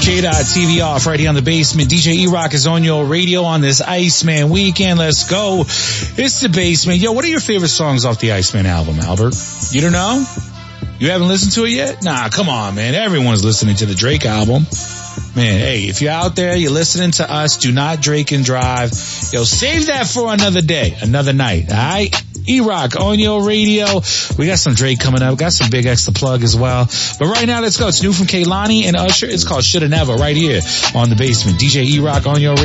K.TV off right here on the basement. DJ E-Rock is on your radio on this Iceman weekend. Let's go. It's the basement. Yo, what are your favorite songs off the Iceman album, Albert? You don't know? You haven't listened to it yet? Nah, come on, man. Everyone's listening to the Drake album. Man, hey, if you're out there, you're listening to us, do not drink and drive. Yo, save that for another day, another night, all right? E-Rock on your radio. We got some Drake coming up. Got some Big X to plug as well. But right now, let's go. It's new from Kehlani and Usher. It's called Shoulda Never right here on the basement. DJ E-Rock on your radio.